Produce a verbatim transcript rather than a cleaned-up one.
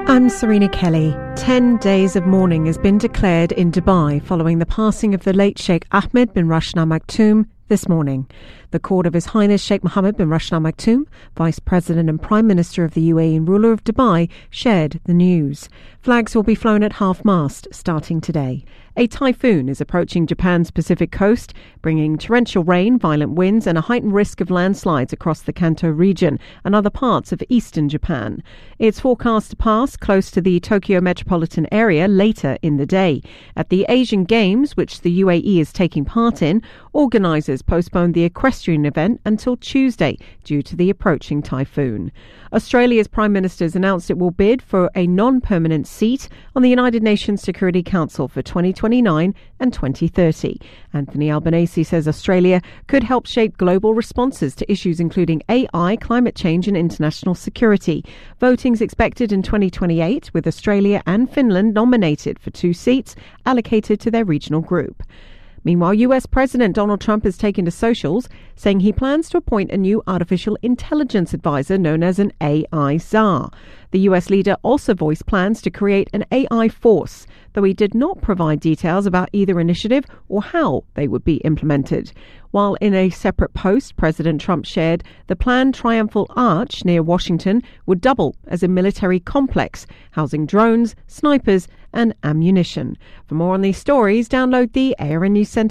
I'm Serena Kelly. Ten days of mourning has been declared in Dubai following the passing of the late Sheikh Ahmed bin Rashid Al Maktoum this morning. The court of His Highness Sheikh Mohammed bin Rashid Al Maktoum, Vice President and Prime Minister of the U A E and ruler of Dubai, shared the news. Flags will be flown at half-mast starting today. A typhoon is approaching Japan's Pacific coast, bringing torrential rain, violent winds and a heightened risk of landslides across the Kanto region and other parts of eastern Japan. It's forecast to pass close to the Tokyo metropolitan area later in the day. At the Asian Games, which the U A E is taking part in, organisers postponed the equestrian event until Tuesday due to the approaching typhoon. Australia's Prime Minister has announced it will bid for a non-permanent seat on the United Nations Security Council for twenty twenty-nine and twenty thirty. Anthony Albanese says Australia could help shape global responses to issues including A I, climate change and international security. Voting's expected in twenty twenty-eight, with Australia and Finland nominated for two seats allocated to their regional group. Meanwhile, U S President Donald Trump has taken to socials, saying he plans to appoint a new artificial intelligence advisor known as an A I czar. The U S leader also voiced plans to create an A I force, though he did not provide details about either initiative or how they would be implemented. While in a separate post, President Trump shared the planned Triumphal Arch near Washington would double as a military complex, housing drones, snipers and ammunition. For more on these stories, download the A R N News Centre